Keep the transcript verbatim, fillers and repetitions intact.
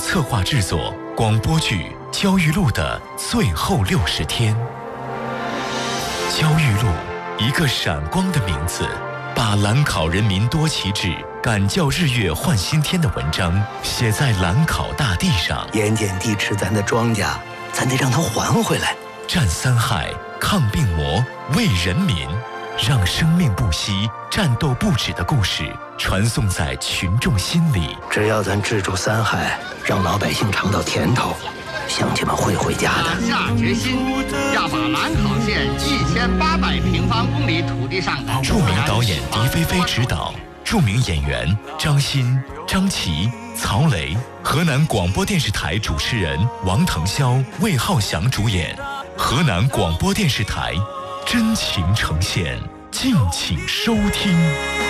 策划制作广播剧《焦裕禄的最后六十天》。焦裕禄，一个闪光的名字，把兰考人民多奇志、敢教日月换新天的文章写在兰考大地上。 盐碱地吃咱的庄稼，咱得让它还回来。 战三害，抗病魔，为人民，让生命不息、战斗不止的故事传颂在群众心里。 只要咱治住三害，让老百姓尝到甜头，乡亲们会回家的。 下决心要把兰考县一千八百平方公里土地上的著名导演狄菲菲执导，著名演员张欣、张琪、曹雷，河南广播电视台主持人王腾霄、魏浩翔主演。河南广播电视台真情呈现，敬请收听。